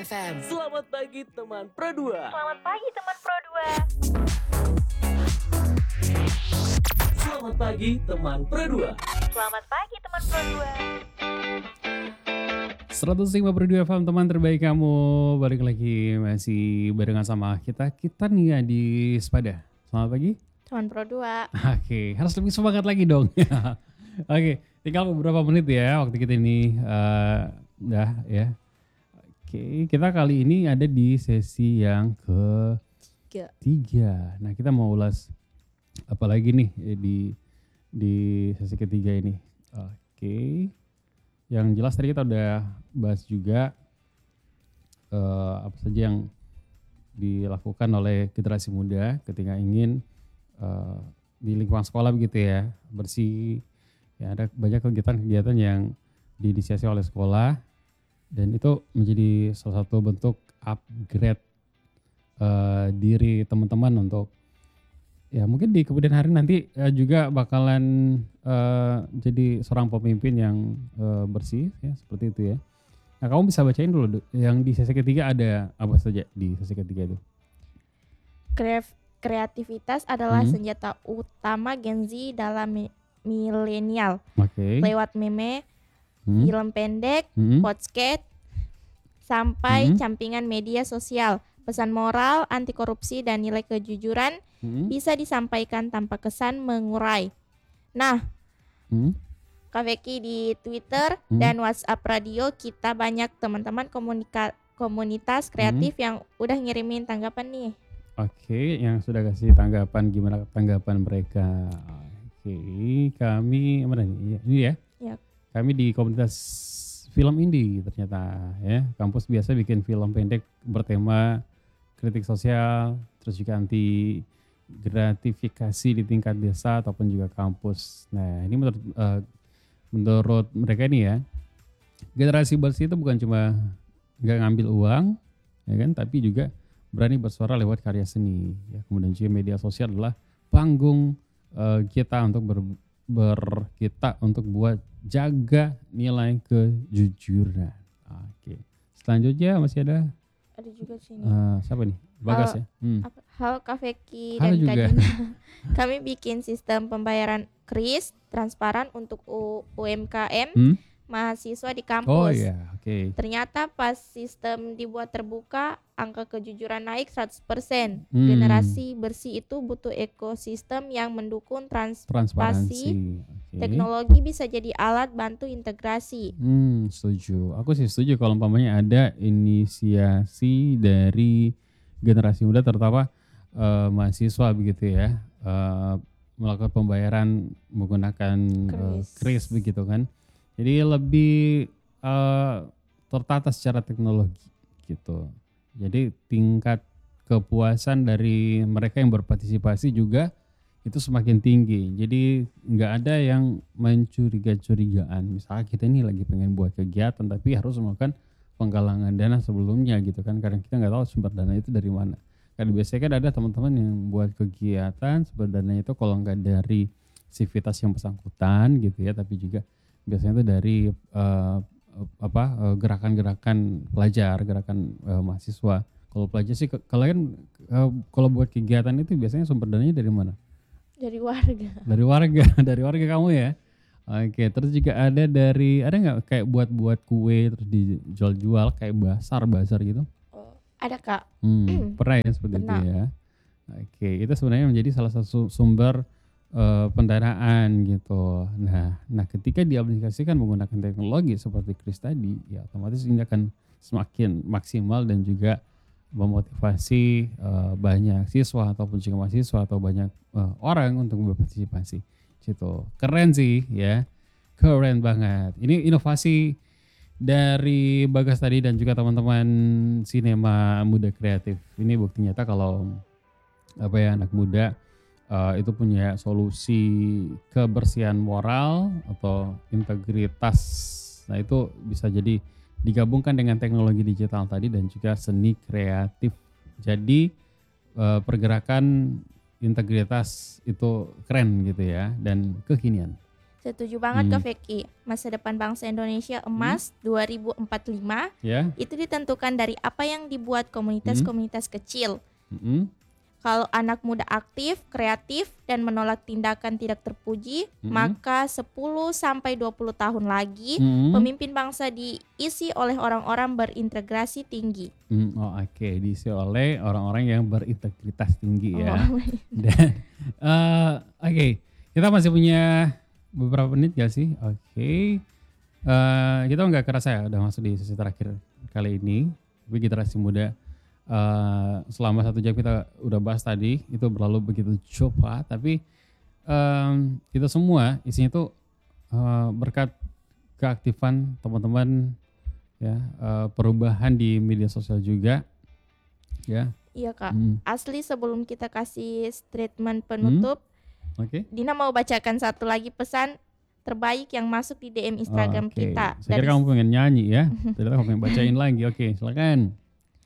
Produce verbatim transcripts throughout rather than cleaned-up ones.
F M. Selamat pagi teman Pro dua. Selamat pagi teman Pro dua. Selamat pagi teman Pro dua. Selamat pagi teman Pro dua. seratus lima Pro dua F M, teman terbaik kamu. Balik lagi masih barengan sama kita. Kita nih ya di Sepada. Selamat pagi. Teman Pro dua. Oke, harus lebih semangat lagi dong. Oke, tinggal beberapa menit ya waktu kita ini uh, udah ya. Oke, kita kali ini ada di sesi yang ketiga. Nah, kita mau ulas apa lagi nih di di sesi ketiga ini. Oke. Yang jelas tadi kita udah bahas juga uh, apa saja yang dilakukan oleh generasi muda ketika ingin uh, di lingkungan sekolah begitu ya, bersih. Ya, ada banyak kegiatan-kegiatan yang diinisiasi oleh sekolah dan itu menjadi salah satu bentuk upgrade uh, diri teman-teman untuk ya mungkin di kemudian hari nanti uh, juga bakalan uh, jadi seorang pemimpin yang uh, bersih ya seperti itu ya. Nah, kamu bisa bacain dulu yang di sesi ketiga ada apa saja di sesi ketiga itu? Kreaf- Kreativitas adalah Hmm. senjata utama Gen Z dalam mi- milenial. Oke. Lewat meme, Hmm. film pendek, Hmm. podcast, sampai Hmm. campingan media sosial. Pesan moral, anti korupsi, dan nilai kejujuran Hmm. bisa disampaikan tanpa kesan mengurai. Nah, Hmm. Kak Veki di Twitter Hmm. dan WhatsApp Radio kita banyak teman-teman komunika- komunitas kreatif yang udah ngirimin tanggapan nih. Oke, yang sudah kasih tanggapan, gimana tanggapan mereka? Oke, kami mana nih? Ini ya? Ya. Kami di komunitas film indie ternyata ya. Kampus biasa bikin film pendek bertema kritik sosial, terus juga anti gratifikasi di tingkat desa ataupun juga kampus. Nah, ini menurut eh, menurut mereka ini ya, generasi bersih itu bukan cuma nggak ngambil uang, ya kan, tapi juga berani bersuara lewat karya seni. Ya, kemudian juga media sosial adalah panggung eh, kita untuk ber, ber- kita untuk buat jaga nilai kejujuran. Oke. Selanjutnya masih ada Ada juga sini. eh, siapa nih? Bagas Hal- ya. Hmm. Apa- Halo Kak Veki Halo dan Kak juga. Dina. Kami bikin sistem pembayaran kris transparan untuk U- UMKM Hmm? mahasiswa di Oh kampus. iya, oke. Ternyata pas sistem dibuat terbuka, angka kejujuran naik seratus persen. Hmm. Generasi bersih itu butuh ekosistem yang mendukung trans Transparansi. Oke. teknologi bisa jadi alat bantu integrasi. Hmm, setuju. Aku sih setuju kalau umpamanya ada inisiasi dari generasi muda terutama eh, mahasiswa begitu ya, eh, melakukan pembayaran menggunakan eh, Kris. kris begitu kan. Jadi lebih eh, tertata secara teknologi gitu. Jadi tingkat kepuasan dari mereka yang berpartisipasi juga itu semakin tinggi. Jadi nggak ada yang mencuriga-curigaan. Misalnya kita ini lagi pengen buat kegiatan tapi harus melakukan penggalangan dana sebelumnya gitu kan. Karena kita nggak tahu sumber dana itu dari mana. Karena biasanya kan ada teman-teman yang buat kegiatan sumber dananya itu kalau nggak dari sivitas yang bersangkutan gitu ya, tapi juga biasanya itu dari eh, apa eh, gerakan-gerakan pelajar, gerakan eh, mahasiswa. Kalau pelajar sih ke- kalian eh, kalau buat kegiatan itu biasanya sumber dananya dari mana? Dari warga. Dari warga, dari warga kamu ya. Oke, terus juga ada dari ada nggak kayak buat-buat kue terus dijual-jual kayak basar-basar gitu? Oh, ada Kak. Hmm, pernah ya seperti Pernah. itu ya. Oke, itu sebenarnya menjadi salah satu sumber eh, pendanaan gitu. Nah, nah ketika diaplikasikan menggunakan teknologi seperti kris tadi, ya otomatis ini akan semakin maksimal dan juga memotivasi eh, banyak siswa ataupun juga mahasiswa atau banyak eh, orang untuk berpartisipasi. Gitu. Keren sih ya. Keren banget. Ini inovasi dari Bagas tadi dan juga teman-teman sinema muda kreatif. Ini bukti nyata kalau apa ya anak muda eh, itu punya solusi kebersihan moral atau integritas. Nah, itu bisa jadi digabungkan dengan teknologi digital tadi dan juga seni kreatif. Jadi eh, pergerakan integritas itu keren gitu ya dan kekinian. Setuju banget Hmm. Kak Veki. Masa depan bangsa Indonesia emas dua ribu empat puluh lima Ya. itu ditentukan dari apa yang dibuat komunitas-komunitas kecil. Mm-mm. Kalau anak muda aktif, kreatif, dan menolak tindakan tidak terpuji, Mm-mm. maka sepuluh sampai dua puluh tahun lagi Mm-mm. pemimpin bangsa diisi oleh orang-orang berintegrasi tinggi. Mm, oh, oke, diisi oleh orang-orang yang berintegritas tinggi ya. Oh, Dan eh, oke, kita masih punya beberapa menit gak sih? Oke, Eh, kita nggak kerasa ya udah masuk di sesi terakhir kali ini. Tapi generasi muda eh, selama satu jam kita udah bahas tadi itu berlalu begitu cepat. Tapi em, kita semua isinya itu eh, berkat keaktifan teman-teman ya, eh, perubahan di media sosial juga ya. iya Kak. Hmm, Asli sebelum kita kasih statement penutup, Oke. Dina mau bacakan satu lagi pesan terbaik yang masuk di D M Instagram Oke. kita. Saya kira kamu pengen nyanyi ya. Ternyata kamu pengen bacain lagi. Oke, silakan.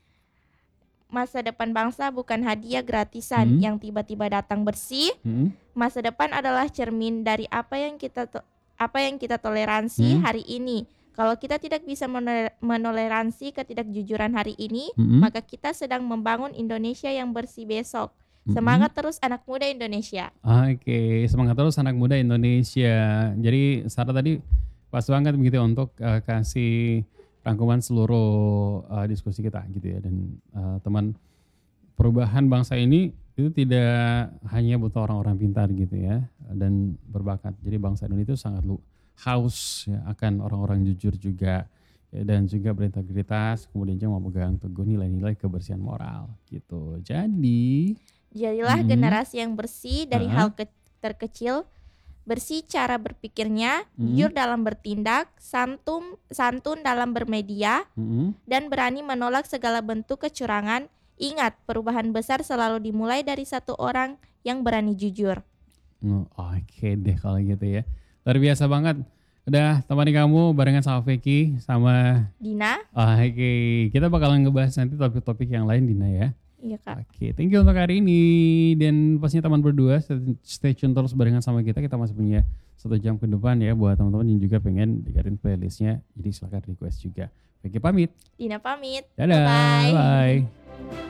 Masa depan bangsa bukan hadiah gratisan Hmm. yang tiba-tiba datang bersih. Hmm, Masa depan adalah cermin dari apa yang kita to- apa yang kita toleransi Hmm. hari ini. Kalau kita tidak bisa menole- menoleransi ketidakjujuran hari ini, hmm, maka kita sedang membangun Indonesia yang bersih besok. hmm. Semangat terus anak muda Indonesia. Oke, semangat terus anak muda Indonesia. Jadi Sarah tadi pas banget begitu untuk eh, kasih rangkuman seluruh eh, diskusi kita gitu ya. Dan eh, teman perubahan bangsa ini itu tidak hanya butuh orang-orang pintar gitu ya dan berbakat. Jadi bangsa Indonesia itu sangat lu haus ya, akan orang-orang jujur juga ya, dan juga berintegritas, kemudian juga memegang teguh nilai-nilai kebersihan moral gitu. Jadi Jadilah Mhm. generasi yang bersih dari Ah. hal ke- terkecil, bersih cara berpikirnya, Mhm. jujur dalam bertindak, santun santun dalam bermedia, mm, dan berani menolak segala bentuk kecurangan. Ingat, perubahan besar selalu dimulai dari satu orang yang berani jujur. oh, oke deh kalau gitu ya. Luar biasa banget. Udah temani kamu barengan sama Vicky sama Dina, oke. Kita bakalan ngebahas nanti topik-topik yang lain Dina ya. iya Kak. Oke, thank you untuk hari ini. Dan pastinya teman berdua stay stay tune terus barengan sama kita. Kita masih punya satu jam ke depan ya buat teman-teman yang juga pengen dengerin playlistnya. Jadi silahkan request juga. Vicky pamit. Dina pamit. Dadah. Bye-bye. Bye.